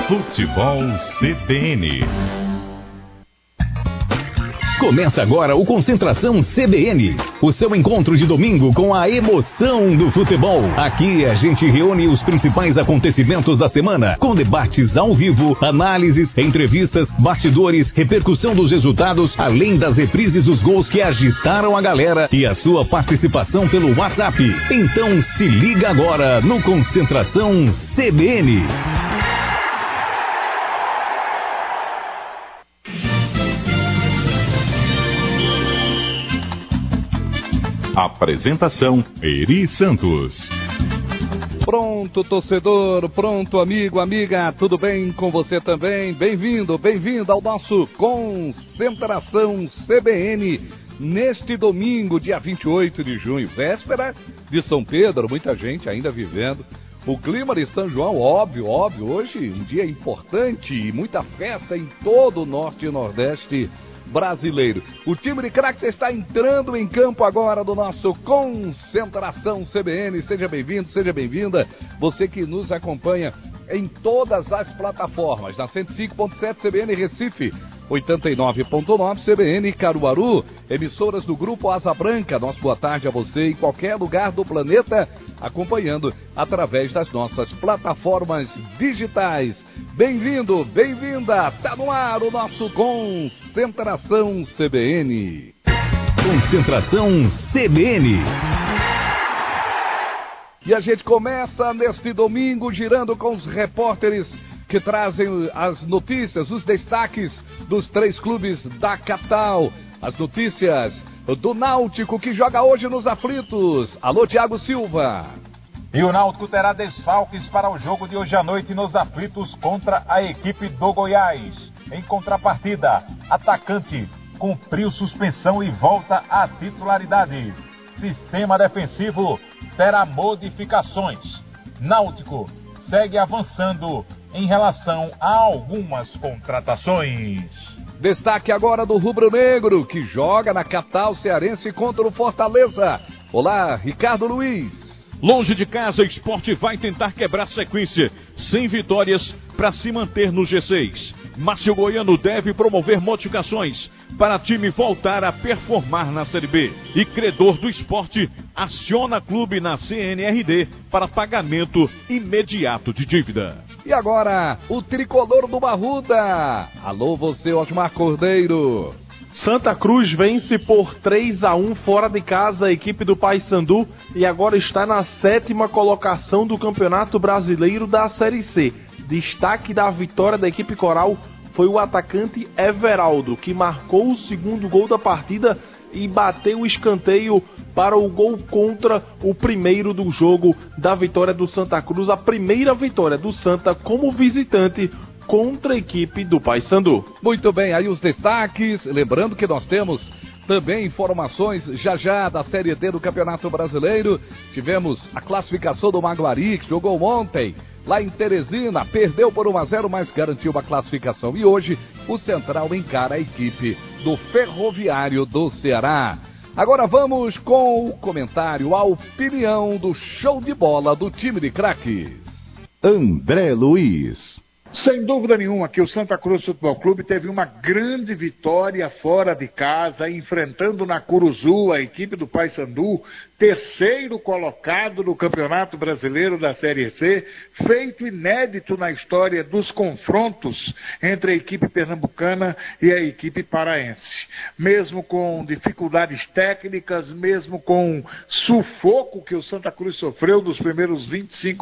Futebol CBN. Começa agora o Concentração CBN, o seu encontro de domingo com a emoção do futebol. Aqui a gente reúne os principais acontecimentos da semana, com debates ao vivo, análises, entrevistas, bastidores, repercussão dos resultados, além das reprises dos gols que agitaram a galera e a sua participação pelo WhatsApp. Então se liga agora no Concentração CBN. Apresentação: Eri Santos. Pronto, torcedor, pronto, amigo, amiga, tudo bem com você também? Bem-vindo, bem-vinda ao nosso Concentração CBN, neste domingo, dia 28 de junho, véspera de São Pedro, muita gente ainda vivendo o clima de São João, óbvio, hoje um dia importante e muita festa em todo o norte e nordeste brasileiro. O time de craques está entrando em campo agora do nosso Concentração CBN. Seja bem-vindo, seja bem-vinda. Você que nos acompanha em todas as plataformas, na 105.7 CBN Recife, 89.9 CBN Caruaru, emissoras do Grupo Asa Branca. Nosso boa tarde a você em qualquer lugar do planeta, acompanhando através das nossas plataformas digitais. Bem-vindo, bem-vinda, tá no ar o nosso Concentração CBN. Concentração CBN. E a gente começa neste domingo girando com os repórteres que trazem as notícias, os destaques dos três clubes da capital. As notícias do Náutico, que joga hoje nos aflitos. Alô, Thiago Silva. E o Náutico terá desfalques para o jogo de hoje à noite nos aflitos contra a equipe do Goiás. Em contrapartida, atacante cumpriu suspensão e volta à titularidade. Sistema defensivo terá modificações. Náutico segue avançando em relação a algumas contratações. Destaque agora do Rubro Negro, que joga na capital cearense contra o Fortaleza. Olá, Ricardo Luiz. Longe de casa, o Sport vai tentar quebrar a sequência, sem vitórias, para se manter no G6. Márcio Goiano deve promover modificações para o time voltar a performar na Série B. E credor do Sport aciona clube na CNRD para pagamento imediato de dívida. E agora, o tricolor do Barruda. Alô, você, Osmar Cordeiro. Santa Cruz vence por 3-1 fora de casa a equipe do Paysandu e agora está na 7ª colocação do Campeonato Brasileiro da Série C. Destaque da vitória da equipe coral foi o atacante Everaldo, que marcou o segundo gol da partida e bateu o escanteio para o gol contra o primeiro do jogo da vitória do Santa Cruz, a primeira vitória do Santa como visitante contra a equipe do Paysandu. Muito bem, aí os destaques, lembrando que nós temos também informações já da Série D do Campeonato Brasileiro. Tivemos a classificação do Maguari, que jogou ontem lá em Teresina, perdeu por 1-0, mas garantiu uma classificação. E hoje o Central encara a equipe do Ferroviário do Ceará. Agora vamos com o comentário, a opinião do show de bola do time de craques. André Luiz. Sem dúvida nenhuma que o Santa Cruz Futebol Clube teve uma grande vitória fora de casa, enfrentando na Curuzu a equipe do Paysandu, terceiro colocado no Campeonato Brasileiro da Série C, feito inédito na história dos confrontos entre a equipe pernambucana e a equipe paraense. Mesmo com dificuldades técnicas, mesmo com sufoco que o Santa Cruz sofreu dos primeiros 25